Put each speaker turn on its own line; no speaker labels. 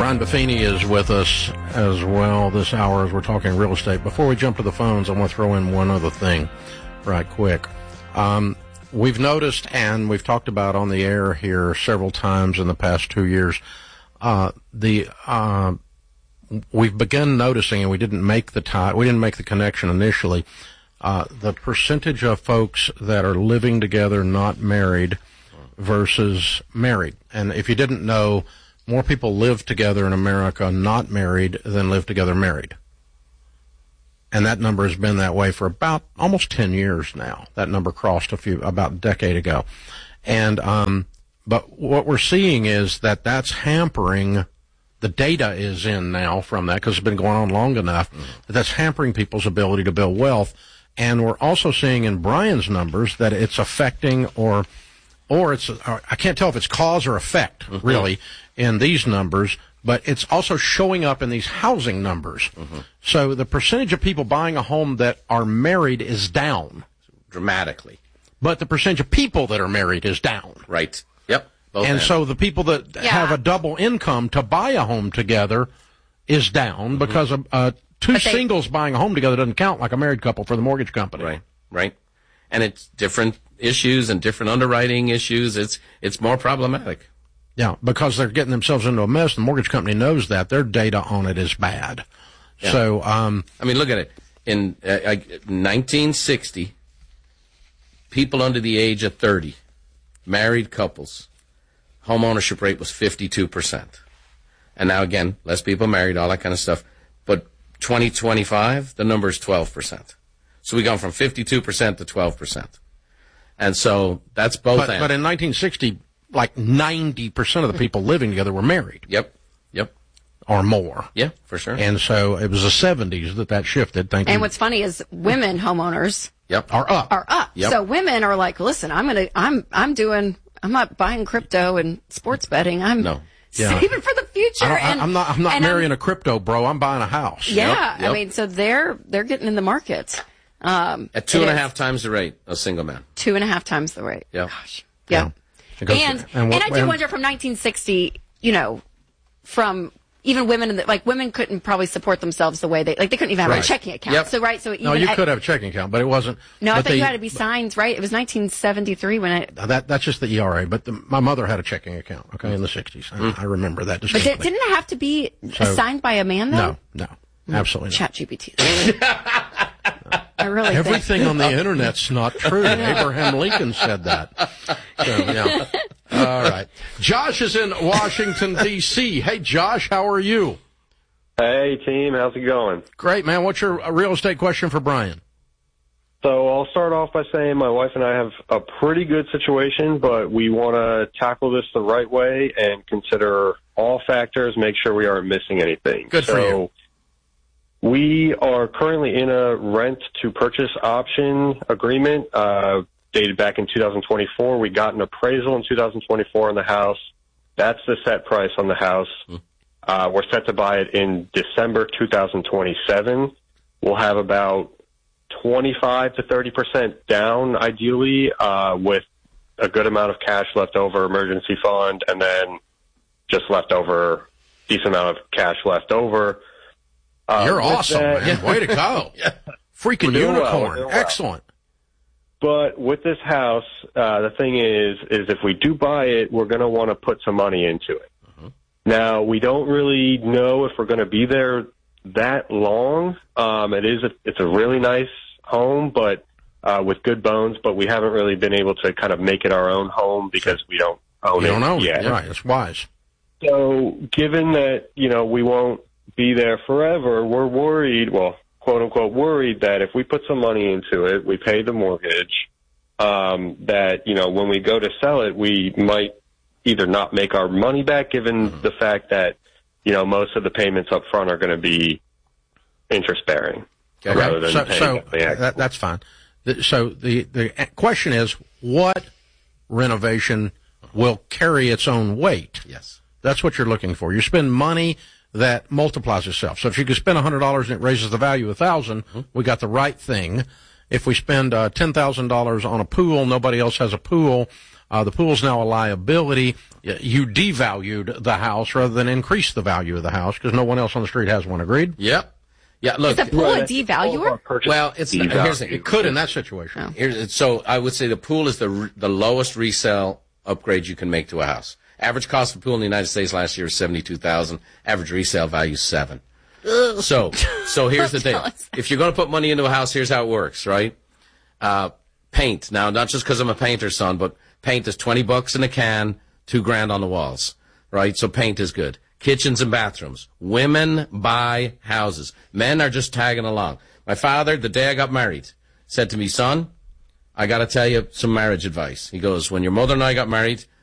Brian Buffini is with us as well this hour as we're talking real estate. Before we jump to the phones, I want to throw in one other thing right quick. We've noticed, and we've talked about on the air here several times in the past 2 years, we've begun noticing, and we didn't make the connection initially, the percentage of folks that are living together not married versus married. And if you didn't know, more people live together in America not married than live together married. And that number has been that way for about almost 10 years now. That number crossed about a decade ago. And, but what we're seeing is that that's hampering, the data is in now from that because it's been going on long enough, that's hampering people's ability to build wealth. And we're also seeing in Brian's numbers that it's affecting or I can't tell if it's cause or effect, really, in these numbers, but it's also showing up in these housing numbers. So the percentage of people buying a home that are married is down.
Dramatically.
But the percentage of people that are married is down.
Right. Yep.
So the people that have a double income to buy a home together is down because two singles buying a home together doesn't count like a married couple for the mortgage company.
Right. And it's different issues and different underwriting issues. It's more problematic.
Yeah, because they're getting themselves into a mess. The mortgage company knows that. Their data on it is bad. Yeah. So, I
mean, look at it. In 1960, people under the age of 30, married couples, home ownership rate was 52%. And now, again, less people married, all that kind of stuff. But 2025, the number is 12%. So we've gone from 52% to 12%. And so that's both ends.
But in 1960, like 90% of the people living together were married.
Yep.
Or more.
Yeah, for sure.
And so it was the 70s that shifted. Thank you.
And what's funny is women homeowners
are up.
Yep. So women are like, listen, I'm not buying crypto and sports betting. I'm saving for the future.
I'm not marrying a crypto bro. I'm buying a house.
Yeah. Yep. I mean, so they're getting in the market.
At 2.5 times the rate of single man.
2.5 times the rate.
Yeah.
Gosh. Yeah. And I do wonder from 1960, from even women, women couldn't probably support themselves the way they couldn't even have a checking account.
Yep.
So, right. So even
no, you could have a checking account, but it wasn't.
No, I thought you had to be signed, right? It was 1973 when
that's just the ERA, but my mother had a checking account, in the 60s. I remember that distinctly.
But didn't it have to be signed by a man, though?
No, absolutely not.
ChatGPT. I really
Everything on the Internet's not true. Abraham Lincoln said that. So, yeah. All right. Josh is in Washington, D.C. Hey, Josh, how are you?
Hey, team. How's it going?
Great, man. What's your real estate question for Brian?
So I'll start off by saying my wife and I have a pretty good situation, but we want to tackle this the right way and consider all factors, make sure we aren't missing anything.
Good for you.
We are currently in a rent-to-purchase option agreement dated back in 2024. We got an appraisal in 2024 on the house. That's the set price on the house. We're set to buy it in December 2027. We'll have about 25 to 30% down, ideally, with a good amount of cash left over, emergency fund, and then just decent amount of cash left over.
You're awesome, man. Way to go. Freaking unicorn. Well. Excellent.
But with this house, the thing is if we do buy it, we're going to want to put some money into it. Now, we don't really know if we're going to be there that long. It's a really nice home, but with good bones, but we haven't really been able to kind of make it our own home because we don't own it yet.
Right, it's wise.
So given that, we won't be there forever, we're worried, quote unquote worried, that if we put some money into it, we pay the mortgage, that, when we go to sell it, we might either not make our money back given the fact that, most of the payments up front are going to be interest bearing.
Okay.
Rather than
that's fine. So the question is, what renovation will carry its own weight?
Yes.
That's what you're looking for. You spend money that multiplies itself. So if you could spend $100 and it raises the value of $1,000, we got the right thing. If we spend $10,000 on a pool, nobody else has a pool, The pool's now a liability. You devalued the house rather than increase the value of the house because no one else on the street has one. Agreed?
Yep. Yeah, look.
Is a pool a devaluer?
Well, it's not, here's the,
it could in that situation.
Oh. So I would say the pool is the lowest resale upgrade you can make to a house. Average cost of a pool in the United States last year was $72,000. Average resale value is $7,000. So here's the thing. If you're going to put money into a house, here's how it works, right? Paint. Now, not just because I'm a painter's son, but paint is $20 in a can, $2,000 on the walls, right? So paint is good. Kitchens and bathrooms. Women buy houses. Men are just tagging along. My father, the day I got married, said to me, son, I got to tell you some marriage advice. He goes, when your mother and I got married,